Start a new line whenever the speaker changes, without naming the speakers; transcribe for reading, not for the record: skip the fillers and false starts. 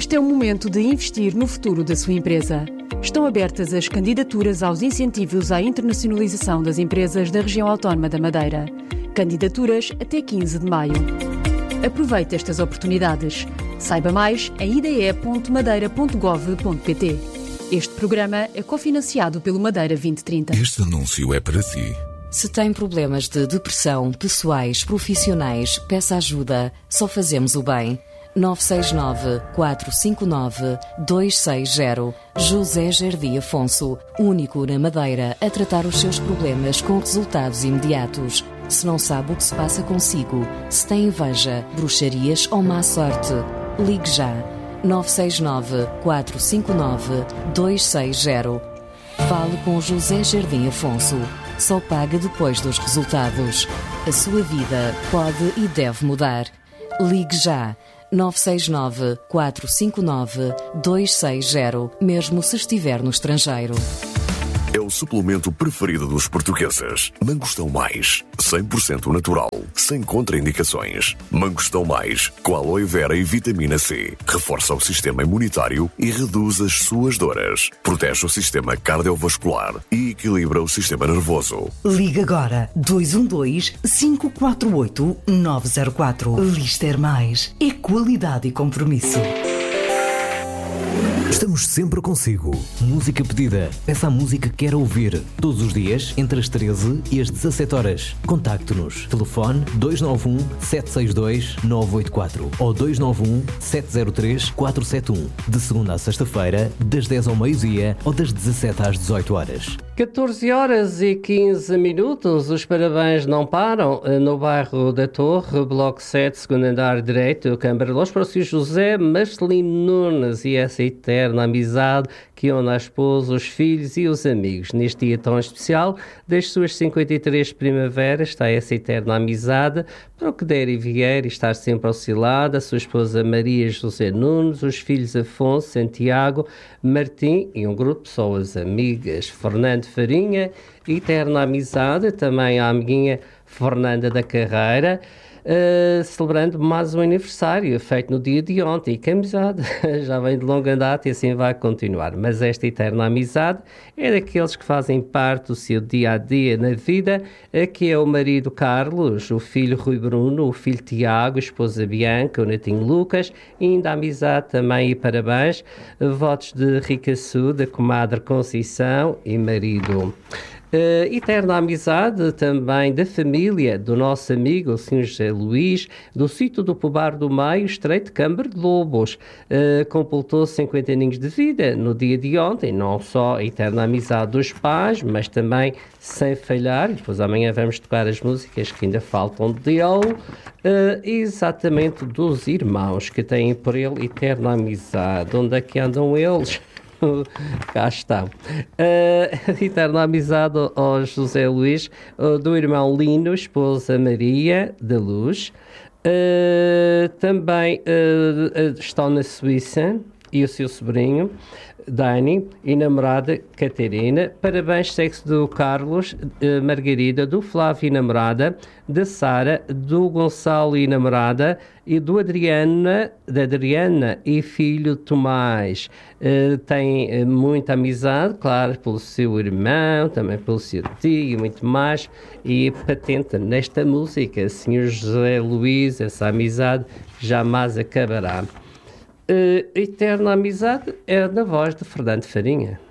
Este é o momento de investir no futuro da sua empresa. Estão abertas as candidaturas aos incentivos à internacionalização das empresas da região autónoma da Madeira. Candidaturas até 15 de maio. Aproveite estas oportunidades. Saiba mais em ide.madeira.gov.pt. Este programa é cofinanciado pelo Madeira 2030.
Este anúncio é para si.
Se tem problemas de depressão, pessoais, profissionais, peça ajuda. Só fazemos o bem. 969-459-260. José Jardim Afonso, único na Madeira a tratar os seus problemas com resultados imediatos. Se não sabe o que se passa consigo, se tem inveja, bruxarias ou má sorte, ligue já. 969-459-260. Fale com José Jardim Afonso. Só paga depois dos resultados. A sua vida pode e deve mudar. Ligue já. 969-459-260, mesmo se estiver no estrangeiro.
É o suplemento preferido dos portugueses. Mangostão Mais, 100% natural, sem contraindicações. Mangostão Mais, com aloe vera e vitamina C. Reforça o sistema imunitário e reduz as suas dores. Protege o sistema cardiovascular e equilibra o sistema nervoso.
Liga agora 212-548-904. Lister Mais. É qualidade e compromisso.
Estamos sempre consigo. Música pedida. Peça a música que quer ouvir. Todos os dias, entre as 13 e as 17 horas. Contacte-nos. Telefone 291-762-984 ou 291-703-471. De segunda a sexta-feira, das 10 ao meio-dia ou das 17 às 18 horas.
14 horas e 15 minutos. Os parabéns não param. No bairro da Torre, bloco 7, segundo andar direito, Câmara de Los, para o Sr. José Marcelino Nunes e essa eterna amizade que une a esposa, os filhos e os amigos. Neste dia tão especial, das suas 53 primaveras, está essa eterna amizade para o que der e vier e estar sempre ao seu lado, a sua esposa Maria José Nunes, os filhos Afonso, Santiago, Martim e um grupo de pessoas amigas. Fernando Farinha, eterna amizade, também a amiguinha Fernanda da Carreira, celebrando mais um aniversário feito no dia de ontem, e que a amizade já vem de longa data e assim vai continuar. Mas esta eterna amizade é daqueles que fazem parte do seu dia-a-dia na vida, que é o marido Carlos, o filho Rui Bruno, o filho Tiago, a esposa Bianca, o netinho Lucas, e ainda a amizade também e parabéns, votos de Ricaçu, da comadre Conceição e marido. Eterna amizade também da família do nosso amigo o Sr. José Luís, do sítio do Pobar do Meio, Estreito Câmara de Lobos. Completou 50 aninhos de vida no dia de ontem, não só a eterna amizade dos pais, mas também sem falhar, e depois amanhã vamos tocar as músicas que ainda faltam dele, exatamente dos irmãos que têm por ele eterna amizade. Onde é que andam eles? Cá estão. Eterna amizade ao José Luís, do irmão Lino, esposa Maria da Luz. Também estão na Suíça e o seu sobrinho Dani e namorada Catarina. Parabéns, sexo do Carlos, Margarida, do Flávio e namorada, da Sara, do Gonçalo e namorada, e do Adriana e filho Tomás. Tem muita amizade, claro, pelo seu irmão, também pelo seu tio e muito mais, e patente nesta música, Sr. José Luís, essa amizade jamais acabará. Eterna amizade é na voz de Fernando Farinha.